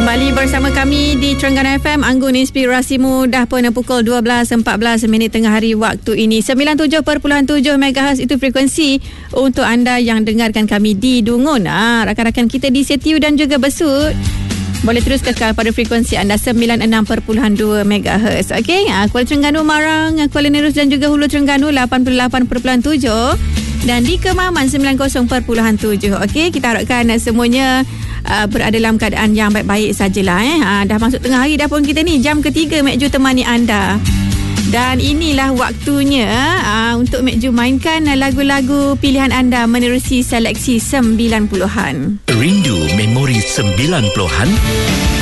Kembali bersama kami di Terengganu FM, Anggun Inspirasi Mudah, pukul 12.14 tengah hari waktu ini. 97.7 MHz itu frekuensi untuk anda yang dengarkan kami di Dungun. Rakan-rakan kita di Setiu dan juga Besut boleh terus kekal pada frekuensi anda 96.2 MHz. Okey, Kuala Terengganu, Marang, Kuala Nerus dan juga Hulu Terengganu 88.7 dan di Kemaman 90.7. Okey, kita harapkan semuanya berada dalam keadaan yang baik-baik sajalah. Dah masuk tengah hari dah pun kita ni, jam ketiga Mek Ju temani anda. Dan inilah waktunya untuk Mek Ju mainkan lagu-lagu pilihan anda menerusi seleksi 90-an. Rindu memori 90-an?